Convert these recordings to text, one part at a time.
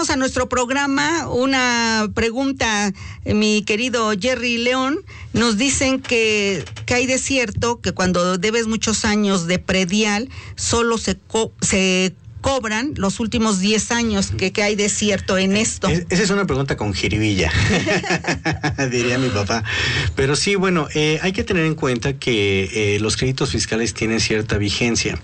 regresamos a nuestro programa. Una pregunta, mi querido Jerry León. Nos dicen que hay de cierto que cuando debes muchos años de predial, solo se cobran los últimos 10 años, que hay de cierto en esto. Esa es una pregunta con jiribilla, diría mi papá. Pero sí, bueno, hay que tener en cuenta que los créditos fiscales tienen cierta vigencia.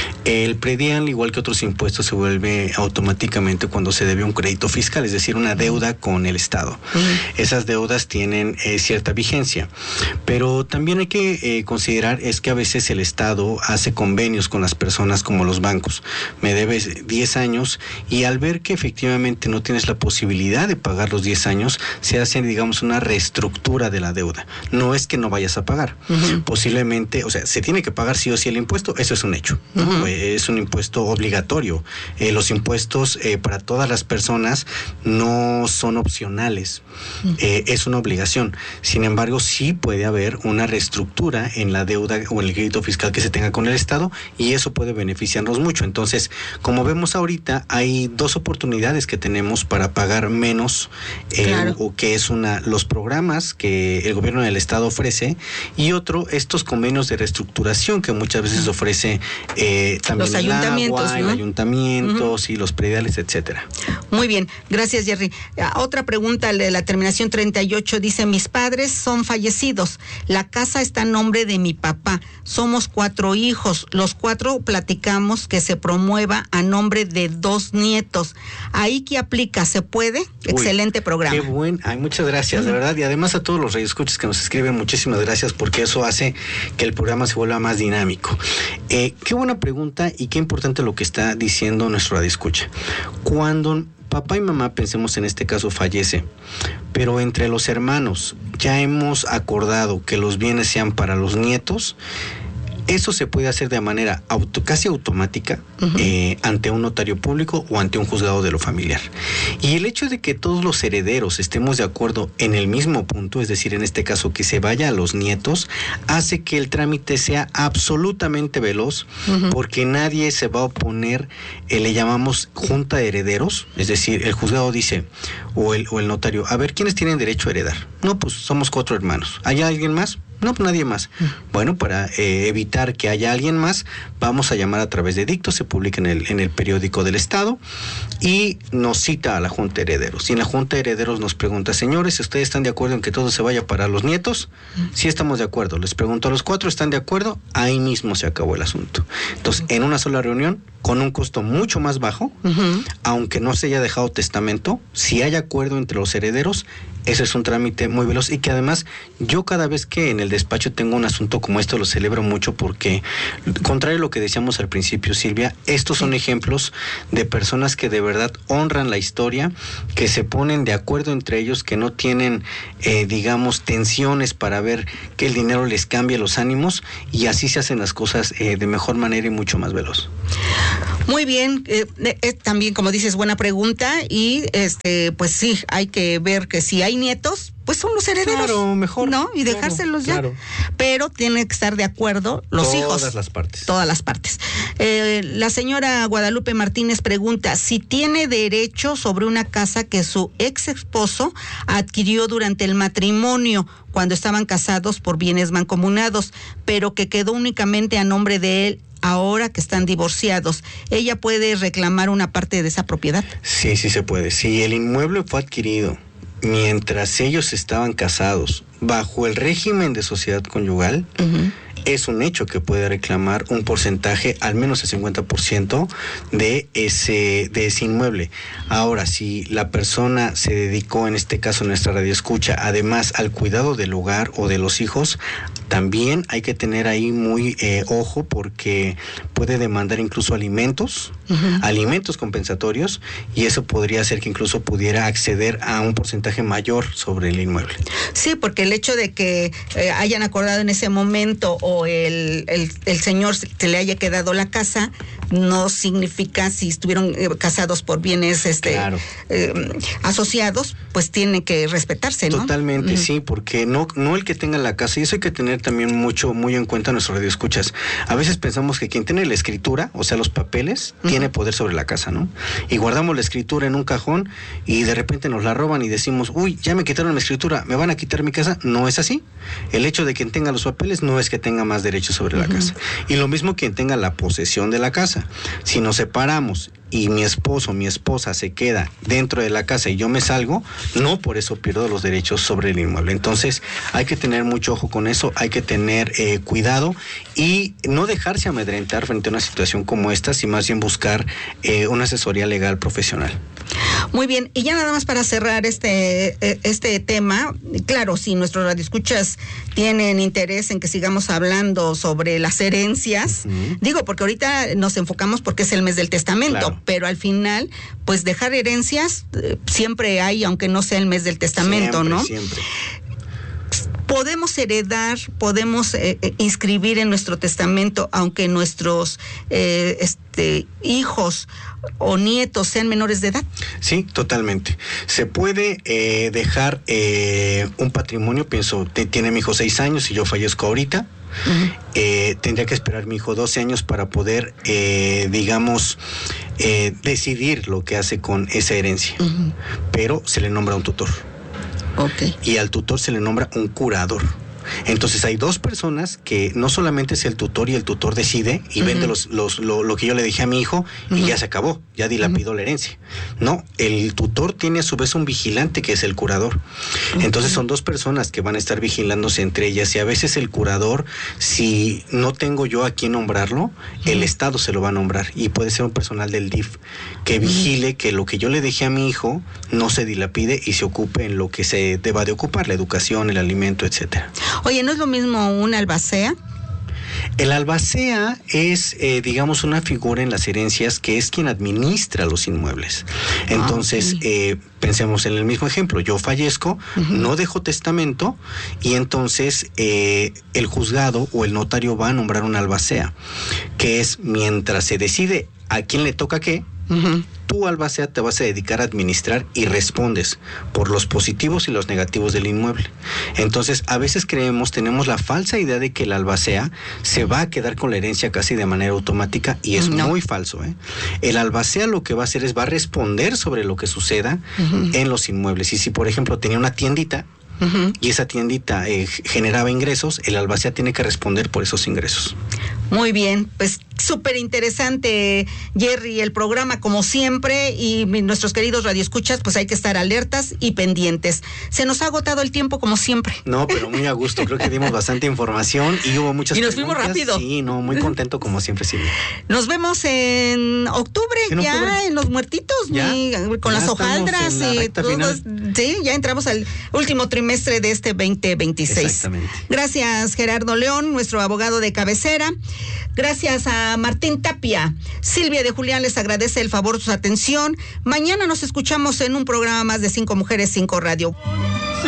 El predial, igual que otros impuestos, se vuelve automáticamente cuando se debe un crédito fiscal, es decir, una deuda con el Estado. Esas deudas tienen cierta vigencia. Pero también hay que considerar es que a veces el Estado hace convenios con las personas como los bancos. Me debes 10 años y al ver que efectivamente no tienes la posibilidad de pagar los 10 años, se hace, digamos, una reestructura de la deuda. No es que no vayas a pagar. Posiblemente, o sea, se tiene que pagar sí o sí el impuesto, eso es un hecho, ¿no? Es un impuesto obligatorio. Los impuestos para todas las personas no son opcionales, es una obligación. Sin embargo, sí puede haber una reestructura en la deuda o el crédito fiscal que se tenga con el Estado y eso puede beneficiarnos mucho. Entonces, como vemos ahorita, hay dos oportunidades que tenemos para pagar menos, o que es los programas que el gobierno del Estado ofrece, y otro, estos convenios de reestructuración que muchas veces ofrece también los ayuntamientos, agua, ¿no? el ayuntamiento, y los prediales, etcétera. Muy bien, gracias, Jerry. Otra pregunta de la terminación 38 dice: mis padres son fallecidos, la casa está a nombre de mi papá, somos 4 hijos, los 4 platicamos que se promueva a nombre de 2 nietos. ¿Ahí qué aplica? ¿Se puede? Excelente programa. Qué bueno. Ay, muchas gracias, de verdad. Y además a todos los radioescuchas que nos escriben, muchísimas gracias, porque eso hace que el programa se vuelva más dinámico. Qué buena pregunta y qué importante lo que está diciendo nuestro radioescucha. Cuando papá y mamá, pensemos en este caso, fallece, pero entre los hermanos ya hemos acordado que los bienes sean para los nietos, eso se puede hacer de manera casi automática ante un notario público o ante un juzgado de lo familiar. Y el hecho de que todos los herederos estemos de acuerdo en el mismo punto, es decir, en este caso que se vaya a los nietos, hace que el trámite sea absolutamente veloz, porque nadie se va a oponer, le llamamos junta de herederos, es decir, el juzgado dice, o el notario, a ver, ¿quiénes tienen derecho a heredar? No, pues somos 4 hermanos. ¿Hay alguien más? No, pues nadie más. Bueno, para evitar que haya alguien más, vamos a llamar a través de edicto, se publica en el periódico del Estado y nos cita a la Junta de Herederos. Y en la Junta de Herederos nos pregunta: señores, ¿ustedes están de acuerdo en que todo se vaya para los nietos? Sí, estamos de acuerdo. Les pregunto a los 4, ¿están de acuerdo? Ahí mismo se acabó el asunto. Entonces, en una sola reunión, con un costo mucho más bajo, aunque no se haya dejado testamento, si hay acuerdo entre los herederos, ese es un trámite muy veloz y que además yo cada vez que en el despacho tengo un asunto como esto lo celebro mucho porque, contrario a lo que decíamos al principio, Silvia, estos son ejemplos de personas que de verdad honran la historia, que se ponen de acuerdo entre ellos, que no tienen, digamos, tensiones para ver que el dinero les cambie los ánimos y así se hacen las cosas de mejor manera y mucho más veloz. Muy bien, también como dices, buena pregunta y pues sí, hay que ver que si hay nietos, pues son los herederos. Claro, mejor. ¿No? Y dejárselos ya. Pero tienen que estar de acuerdo los hijos. Todas las partes. Todas las partes. La señora Guadalupe Martínez pregunta si tiene derecho sobre una casa que su ex esposo adquirió durante el matrimonio cuando estaban casados por bienes mancomunados, pero que quedó únicamente a nombre de él. Ahora que están divorciados, ¿ella puede reclamar una parte de esa propiedad? Sí, sí se puede. Si el inmueble fue adquirido mientras ellos estaban casados bajo el régimen de sociedad conyugal, es un hecho que puede reclamar un porcentaje, al menos el 50% de ese inmueble. Ahora, si la persona se dedicó, en este caso nuestra radioescucha, además al cuidado del hogar o de los hijos, también hay que tener ahí muy ojo, porque puede demandar incluso alimentos compensatorios, y eso podría hacer que incluso pudiera acceder a un porcentaje mayor sobre el inmueble. Sí, porque el hecho de que hayan acordado en ese momento o el señor se le haya quedado la casa, no significa, si estuvieron casados por bienes asociados, pues tiene que respetarse, ¿no? Totalmente, sí, porque no el que tenga la casa, y eso hay que tener también muy en cuenta nuestros radioescuchas. A veces pensamos que quien tiene la escritura, o sea, los papeles, tiene tiene poder sobre la casa, ¿no? Y guardamos la escritura en un cajón y de repente nos la roban y decimos, uy, ya me quitaron mi escritura, ¿me van a quitar mi casa? No es así. El hecho de quien tenga los papeles no es que tenga más derechos sobre la casa. Y lo mismo quien tenga la posesión de la casa. Si nos separamos y mi esposo, mi esposa se queda dentro de la casa y yo me salgo, no por eso pierdo los derechos sobre el inmueble. Entonces hay que tener mucho ojo con eso, hay que tener cuidado y no dejarse amedrentar frente a una situación como esta, sino más bien buscar una asesoría legal profesional. Muy bien, y ya nada más para cerrar este tema, claro, si nuestros radioescuchas tienen interés en que sigamos hablando sobre las herencias, digo, porque ahorita nos enfocamos porque es el mes del testamento, claro, pero al final, pues dejar herencias siempre hay, aunque no sea el mes del testamento, siempre, ¿no? Siempre. Podemos heredar, podemos inscribir en nuestro testamento, aunque nuestros hijos o nietos sean menores de edad. Sí, totalmente. Se puede dejar un patrimonio, pienso, tiene mi hijo 6 años y yo fallezco ahorita. Tendría que esperar mi hijo 12 años para poder, decidir lo que hace con esa herencia. Pero se le nombra un tutor. Okay. Y al tutor se le nombra un curador. Entonces hay 2 personas que no solamente es el tutor y el tutor decide y vende lo que yo le dejé a mi hijo y ya se acabó, ya dilapidó la herencia. No, el tutor tiene a su vez un vigilante que es el curador. Entonces son 2 personas que van a estar vigilándose entre ellas y a veces el curador, si no tengo yo a quién nombrarlo, el Estado se lo va a nombrar y puede ser un personal del DIF que vigile que lo que yo le dejé a mi hijo no se dilapide y se ocupe en lo que se deba de ocupar, la educación, el alimento, etcétera. Oye, ¿no es lo mismo un albacea? El albacea es, una figura en las herencias que es quien administra los inmuebles. Entonces, pensemos en el mismo ejemplo. Yo fallezco, no dejo testamento y entonces el juzgado o el notario va a nombrar un albacea, que es mientras se decide a quién le toca qué, tú, albacea, te vas a dedicar a administrar y respondes por los positivos y los negativos del inmueble. Entonces, a veces tenemos la falsa idea de que el albacea se va a quedar con la herencia casi de manera automática y es muy falso, ¿eh? El albacea lo que va a hacer es va a responder sobre lo que suceda en los inmuebles. Y si, por ejemplo, tenía una tiendita, y esa tiendita generaba ingresos, el albacea tiene que responder por esos ingresos. Muy bien, pues súper interesante, Jerry, el programa como siempre, y nuestros queridos radioescuchas, pues hay que estar alertas y pendientes. Se nos ha agotado el tiempo como siempre. No, pero muy a gusto, creo que dimos bastante información y hubo muchas preguntas. Y nos fuimos rápido. Sí, no, muy contento como siempre, Silvia. Nos vemos en octubre, en Los Muertitos, con las hojaldras y todo. Sí, ya entramos al último trimestre de este 2026. Exactamente. Gracias, Gerardo León, nuestro abogado de cabecera. Gracias a Martín Tapia. Silvia de Julián les agradece el favor de su atención. Mañana nos escuchamos en un programa más de 5 Mujeres, 5 Radio.